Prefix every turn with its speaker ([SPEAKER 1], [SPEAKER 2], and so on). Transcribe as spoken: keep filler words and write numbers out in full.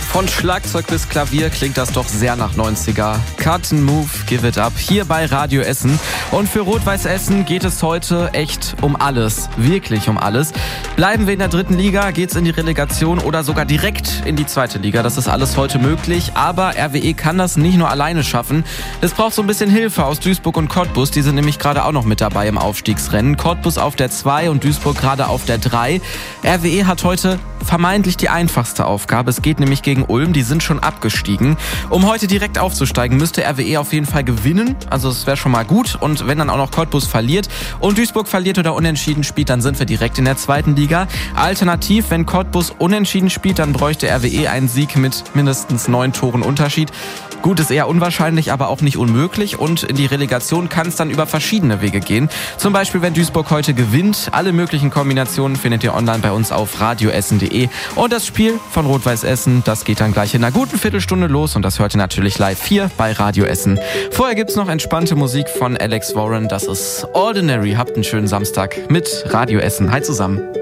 [SPEAKER 1] Von Schlagzeug bis Klavier klingt das doch sehr nach neunziger. Cut and Move, Give It Up, hier bei Radio Essen. Und für Rot-Weiß Essen geht es heute echt um alles. Wirklich um alles. Bleiben wir in der dritten Liga, geht's in die Relegation oder sogar direkt in die zweite Liga. Das ist alles heute möglich, aber R W E kann das nicht nur alleine schaffen. Es braucht so ein bisschen Hilfe aus Duisburg und Cottbus. Die sind nämlich gerade auch noch mit dabei im Aufstiegsrennen. Cottbus auf der zwei und Duisburg gerade auf der drei. R W E hat heute vermeintlich die einfachste Aufgabe. Es geht nämlich gegen Ulm, die sind schon abgestiegen. Um heute direkt aufzusteigen, müsste R W E auf jeden Fall gewinnen. Also es wäre schon mal gut. Und wenn dann auch noch Cottbus verliert und Duisburg verliert oder unentschieden spielt, dann sind wir direkt in der zweiten Liga. Alternativ, wenn Cottbus unentschieden spielt, dann bräuchte R W E einen Sieg mit mindestens neun Toren Unterschied. Gut, ist eher unwahrscheinlich, aber auch nicht unmöglich. Und in die Relegation kann es dann über verschiedene Wege gehen. Zum Beispiel, wenn Duisburg heute gewinnt. Alle möglichen Kombinationen findet ihr online bei uns auf radioessen punkt de. Und das Spiel von Rot-Weiß Essen, das geht dann gleich in einer guten Viertelstunde los. Und das hört ihr natürlich live hier bei Radio Essen. Vorher gibt's noch entspannte Musik von Alex Warren. Das ist Ordinary. Habt einen schönen Samstag mit Radio Essen. Hi zusammen.